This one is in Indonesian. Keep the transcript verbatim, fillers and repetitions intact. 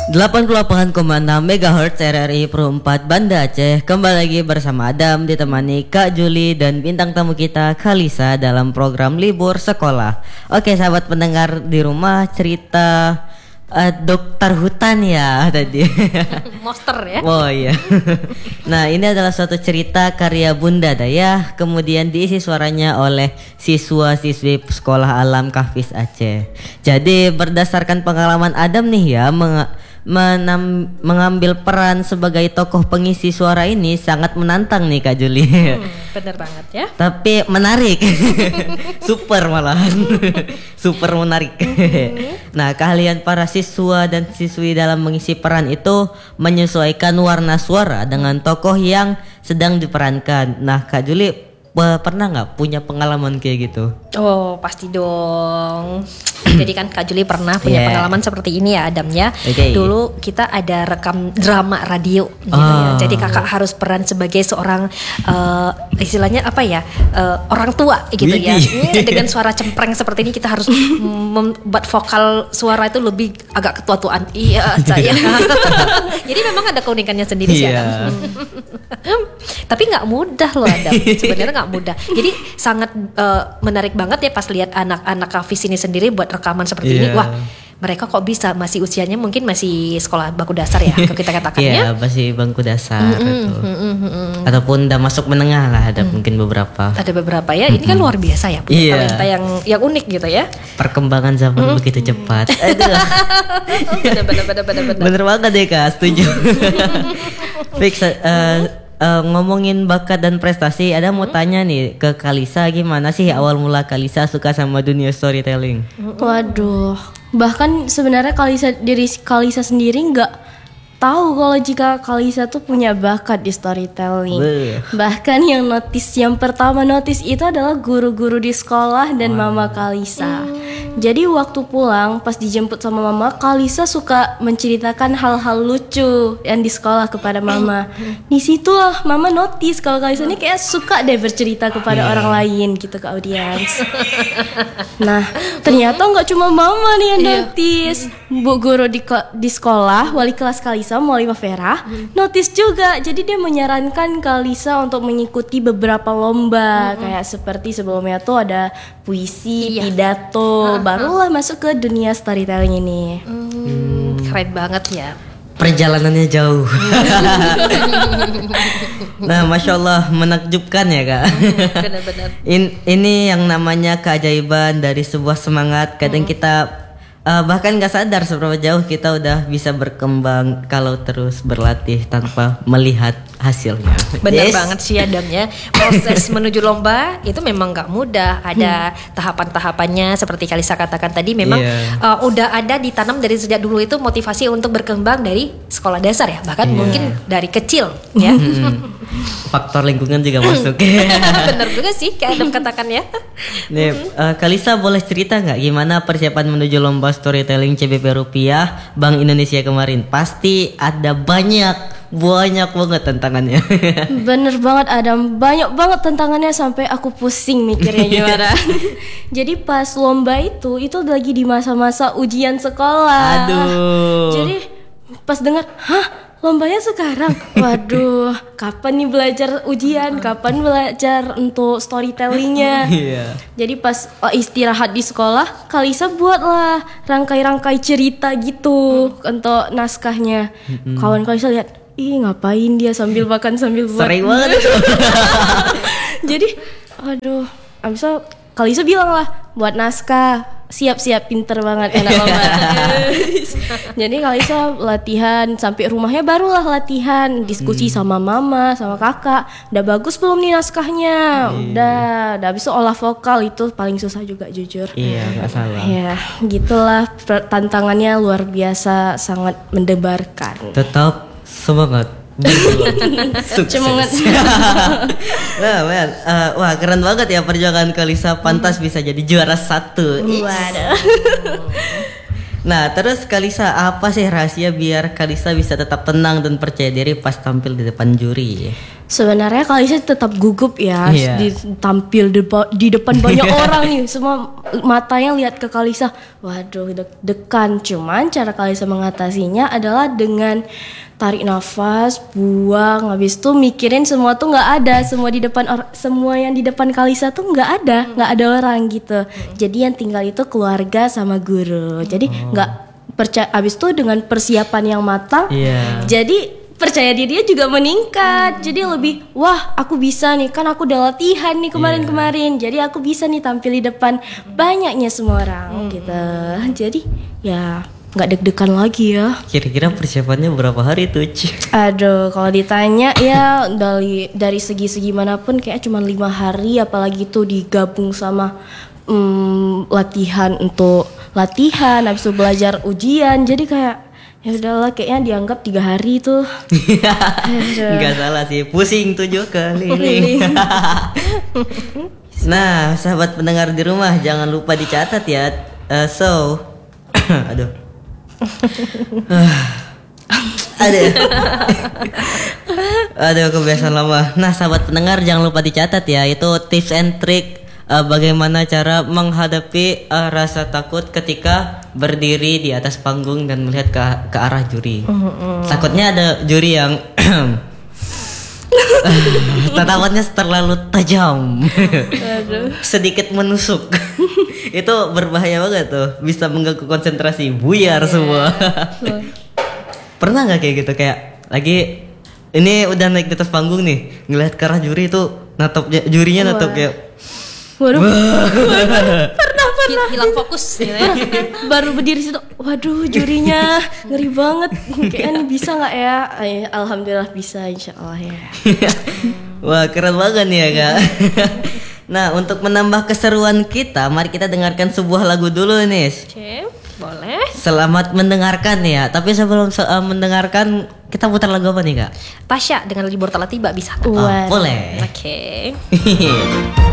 delapan puluh delapan koma enam megahertz R R I Pro empat Banda Aceh. Kembali lagi bersama Adam, ditemani Kak Juli dan bintang tamu kita Kalisa dalam program Libur Sekolah. Oke sahabat pendengar di rumah, cerita uh, dokter hutan ya tadi. Monster ya. Oh iya. Nah ini adalah suatu cerita karya Bunda Dayah, kemudian diisi suaranya oleh siswa-siswi Sekolah Alam Kahfis Aceh. Jadi berdasarkan pengalaman Adam nih ya, meng- menam- mengambil peran sebagai tokoh pengisi suara ini sangat menantang nih Kak Juli. Hmm, bener banget ya. Tapi menarik. Super malahan. Super menarik. Nah keahlian para siswa dan siswi dalam mengisi peran itu menyesuaikan warna suara dengan tokoh yang sedang diperankan. Nah Kak Juli pernah nggak punya pengalaman kayak gitu? Oh pasti dong. Jadi kan Kak Juli pernah punya Yeah. pengalaman seperti ini ya Adam ya. Okay. Dulu kita ada rekam drama radio gitu Oh. ya. Jadi kakak harus peran sebagai seorang uh, istilahnya apa ya, uh, orang tua gitu ya. Widih. Hmm, dengan suara cempreng seperti ini kita harus membuat vokal suara itu lebih agak ketua-tuaan. Iya saya. Jadi memang ada keunikannya sendiri sih Iya. Adam. Tapi nggak mudah loh Adam. Sebenarnya nggak mudah. Jadi sangat uh, menarik banget ya pas lihat anak-anak Kahfis ini sendiri buat rekaman seperti ini. Iya. Wah, mereka kok bisa, masih usianya mungkin masih sekolah bangku dasar ya, kalau kita katakan ya. Iya masih bangku dasar Mm-mm, atau, mm-mm, mm-mm. ataupun udah masuk menengah lah, ada mungkin beberapa. Ada beberapa ya. Ini kan luar biasa ya, punya Iya. talenta yang yang unik gitu ya. Perkembangan zaman begitu cepat. Aduh. Benar benar benar benar benar. Bener banget deh Kak, setuju. Fix. uh, Uh, ngomongin bakat dan prestasi, ada mau tanya nih ke Kalisa, gimana sih awal mula Kalisa suka sama dunia storytelling? Waduh, bahkan sebenarnya Kalisa diri Kalisa sendiri nggak tahu kalau jika Kalisa tuh punya bakat di storytelling. Beuh. Bahkan yang notice yang pertama notice itu adalah guru-guru di sekolah dan mama Kalisa. Jadi waktu pulang pas dijemput sama mama, Kalisa suka menceritakan hal-hal lucu yang di sekolah kepada mama. Disitulah mama notice kalau Kalisa ini kayak suka deh bercerita kepada Yeah. orang lain gitu ke audiens. Nah ternyata nggak cuma mama nih yang Iya. notice, bu guru di ko- di sekolah, wali kelas Kalisa, Mualimah Vera, notice juga. Jadi dia menyarankan Kalisa untuk mengikuti beberapa lomba, kayak seperti sebelumnya tuh ada puisi, Iya. pidato, barulah masuk ke dunia storytelling ini. Hmm, keren banget ya. Perjalanannya jauh. Nah, masya Allah menakjubkan ya Kak. Benar-benar. In- ini yang namanya keajaiban dari sebuah semangat. Kadang kita uh, bahkan nggak sadar seberapa jauh kita udah bisa berkembang kalau terus berlatih tanpa melihat hasilnya. Benar Yes. banget sih Adam ya. Proses menuju lomba itu memang nggak mudah. Ada tahapan-tahapannya seperti Kalisa katakan tadi. Memang Iya. uh, udah ada ditanam dari sejak dulu itu motivasi untuk berkembang dari sekolah dasar ya. Bahkan Iya. mungkin dari kecil ya. Mm-mm. Faktor lingkungan juga masuk. Benar juga sih kayak Adam katakan ya. Nih, uh, Kalisa boleh cerita nggak gimana persiapan menuju lomba storytelling C B P Rupiah Bank Indonesia kemarin? Pasti ada banyak banyak banget tantangannya. Bener banget Adam, banyak banget tantangannya sampai aku pusing mikirnya gimana. Jadi pas lomba itu, itu lagi di masa-masa ujian sekolah. Aduh. Jadi pas dengar, hah? Lombanya sekarang? Waduh, kapan nih belajar ujian? Kapan belajar untuk storytellingnya? Iya. Jadi pas oh, istirahat di sekolah, Kalisa buatlah rangkai-rangkai cerita gitu untuk naskahnya. Kawan Kalisa lihat, ih ngapain dia sambil makan sambil buat. Sering banget itu. Jadi, aduh, abisnya Kalisa bilang lah buat naskah. Siap-siap, pinter banget anak lomba. Jadi Kalisa latihan sampai rumahnya barulah latihan, diskusi sama mama, sama kakak. Udah bagus belum nih naskahnya? Udah, udah habis itu olah vokal itu paling susah juga jujur. Iya, nggak salah. Ya, gitulah per- tantangannya luar biasa, sangat mendebarkan. Tetap semangat. Sukses. Semangat. Wah, man. Uh, wah keren banget ya perjuangan Kalisa, pantas bisa jadi juara satu. Waduh. Nah, terus Kalisa, apa sih rahasia biar Kalisa bisa tetap tenang dan percaya diri pas tampil di depan juri? Sebenarnya Kalisa tetap gugup ya, Iya. di, tampil di, di depan banyak orang nih, semua matanya lihat ke Kalisa. Waduh, deg-degan. Cuman cara Kalisa mengatasinya adalah dengan tarik nafas, buang, habis itu mikirin semua tuh nggak ada, semua di depan or, semua yang di depan Kalisa tuh nggak ada, nggak ada orang gitu. Jadi yang tinggal itu keluarga sama guru. Jadi nggak percaya. Habis itu dengan persiapan yang matang, Iya. jadi percaya dirinya juga meningkat. Jadi lebih, wah aku bisa nih, kan aku udah latihan nih kemarin-kemarin. Jadi aku bisa nih tampil di depan banyaknya semua orang gitu. Jadi ya nggak deg-degan lagi ya. Kira-kira persiapannya berapa hari tuh? Ci? Aduh, kalau ditanya ya dari dari segi-segi manapun kayak cuma lima hari, apalagi tuh digabung sama mm, latihan untuk latihan, habis itu belajar ujian. Jadi kayak ya udahlah, kayaknya dianggap tiga hari tuh. Nggak salah sih, pusing tujuh keliling. Nah, sahabat pendengar di rumah, jangan lupa dicatat ya. Uh, so, aduh, aduh, aduh kebiasaan lama. Nah, sahabat pendengar jangan lupa dicatat ya. Itu tips and trick uh, bagaimana cara menghadapi uh, rasa takut ketika berdiri di atas panggung dan melihat ke, ke arah juri. Takutnya ada juri yang tatapannya terlalu tajam, sedikit menusuk. Itu berbahaya banget tuh, bisa mengganggu konsentrasi, buyar semua. Pernah nggak kayak gitu, kayak lagi ini udah naik di atas panggung nih, ngeliat ke arah juri itu, natap jurinya natap kayak Waduh, pernah pernah Hilang fokus gitu ya. baru berdiri situ, waduh jurinya ngeri banget, kayaknya bisa nggak ya? Ay, alhamdulillah bisa, insya Allah ya. Wah, keren banget nih ya kak. Nah, untuk menambah keseruan kita, mari kita dengarkan sebuah lagu dulu nih. Oke, boleh. Selamat mendengarkan ya. Tapi sebelum se- uh, mendengarkan, kita putar lagu apa nih kak? Tasya dengan Libur Telah Tiba bisa. Oh, Waduh. boleh. Oke.